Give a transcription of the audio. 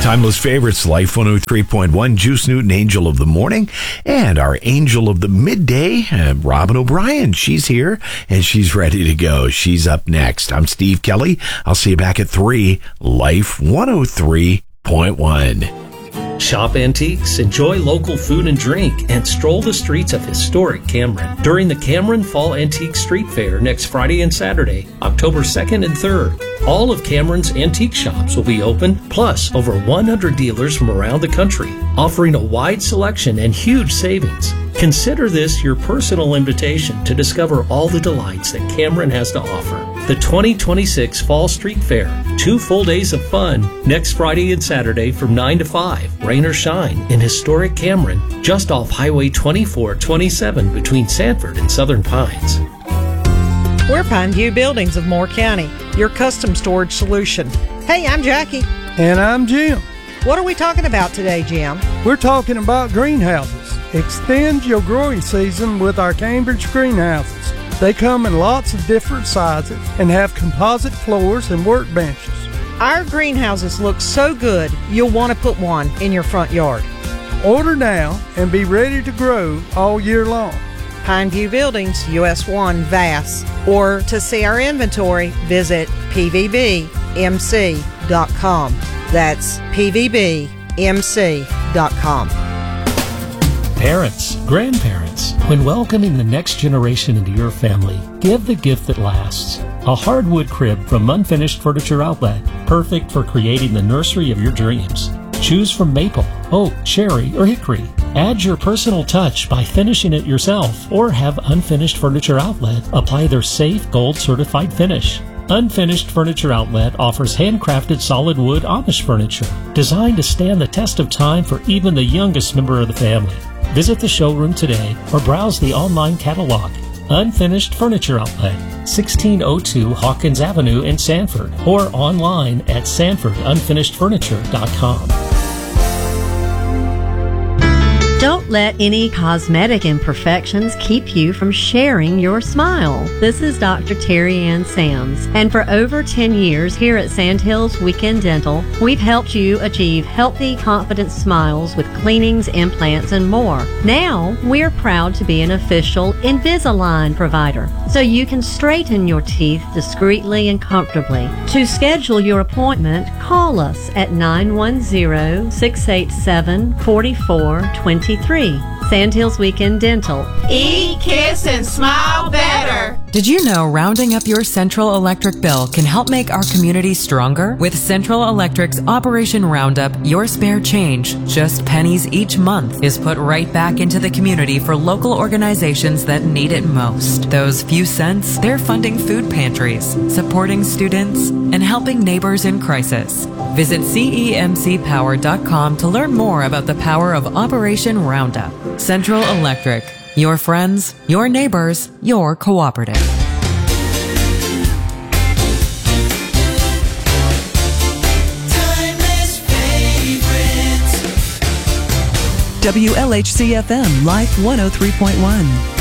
Timeless favorites, Life 103.1, Juice Newton, Angel of the Morning, and our Angel of the Midday, Robin O'Brien. She's here, and she's ready to go. She's up next. I'm Steve Kelly. I'll see you back at 3, Life 103.1. Shop antiques, enjoy local food and drink, and stroll the streets of historic Cameron during the Cameron Fall Antique Street Fair next Friday and Saturday, October 2nd and 3rd. All of Cameron's antique shops will be open, plus over 100 dealers from around the country, offering a wide selection and huge savings. Consider this your personal invitation to discover all the delights that Cameron has to offer. The 2026 Fall Street Fair, 2 full days of fun, next Friday and Saturday from 9 to 5, rain or shine, in historic Cameron, just off Highway 2427 between Sanford and Southern Pines. We're Pineview Buildings of Moore County, your custom storage solution. Hey, I'm Jackie. And I'm Jim. What are we talking about today, Jim? We're talking about greenhouses. Extend your growing season with our Cambridge greenhouses. They come in lots of different sizes and have composite floors and workbenches. Our greenhouses look so good, you'll want to put one in your front yard. Order now and be ready to grow all year long. Pineview Buildings, US 1, VAS. Or to see our inventory, visit pvbmc.com. That's pvbmc.com. Parents, grandparents, when welcoming the next generation into your family, give the gift that lasts. A hardwood crib from Unfinished Furniture Outlet, perfect for creating the nursery of your dreams. Choose from maple, oak, cherry, or hickory. Add your personal touch by finishing it yourself, or have Unfinished Furniture Outlet apply their safe gold certified finish. Unfinished Furniture Outlet offers handcrafted solid wood Amish furniture, designed to stand the test of time for even the youngest member of the family. Visit the showroom today or browse the online catalog. Unfinished Furniture Outlet, 1602 Hawkins Avenue in Sanford, or online at sanfordunfinishedfurniture.com. Don't let any cosmetic imperfections keep you from sharing your smile. This is Dr. Terry Ann Sams, and for over 10 years here at Sandhills Weekend Dental, we've helped you achieve healthy, confident smiles with cleanings, implants, and more. Now, we're proud to be an official Invisalign provider, so you can straighten your teeth discreetly and comfortably. To schedule your appointment, call us at 910-687-4423. Sandhills Weekend Dental. Eat, kiss, and smile better. Did you know rounding up your Central Electric bill can help make our community stronger? With Central Electric's Operation Roundup, your spare change, just pennies each month, is put right back into the community for local organizations that need it most. Those few cents, they're funding food pantries, supporting students, and helping neighbors in crisis. Visit CEMCpower.com to learn more about the power of Operation Roundup. Central Electric. Your friends, your neighbors, your cooperative. WLHC-FM, Life 103.1.